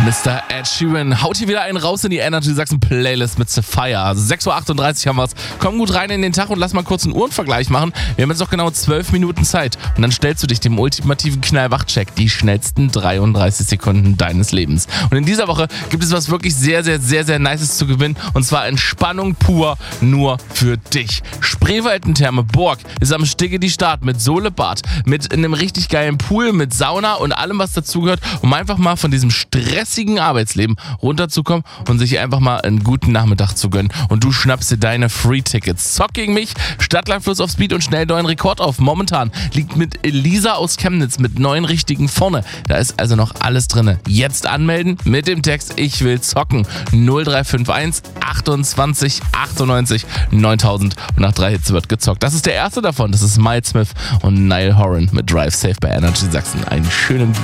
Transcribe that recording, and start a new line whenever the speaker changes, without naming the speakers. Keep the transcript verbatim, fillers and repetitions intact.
Mister Ed Sheeran haut hier wieder einen raus in die Energy Sachsen Playlist mit Sapphire. sechs Uhr achtunddreißig haben wir es. Komm gut rein in den Tag und lass mal kurz einen Uhrenvergleich machen. Wir haben jetzt noch genau zwölf Minuten Zeit. Und dann stellst du dich dem ultimativen Knallwach-Check, die schnellsten dreiunddreißig Sekunden deines Lebens. Und in dieser Woche gibt es was wirklich sehr, sehr, sehr, sehr Nices zu gewinnen. Und zwar Entspannung pur nur für dich. Spreewaldentherme Borg ist am Stigge die Start mit Solebad, mit einem richtig geilen Pool, mit Sauna und allem, was dazugehört, um einfach mal von diesem stressigen Arbeitsleben runterzukommen und sich einfach mal einen guten Nachmittag zu gönnen. Und du schnappst dir deine Free-Tickets. Zock gegen mich, Stadtlandfluss auf Speed und schnell neuen Rekord auf. Momentan liegt mit Elisa aus Chemnitz mit neun Richtigen vorne. Da ist also noch alles drin. Jetzt anmelden mit dem Text Ich will zocken. null drei fünf eins achtundzwanzig achtundneunzig neuntausend und nach drei Hits wird gezockt. Das ist der erste davon. Das ist Miles Smith und Niall Horan mit Drive Safe bei Energy Sachsen. Einen schönen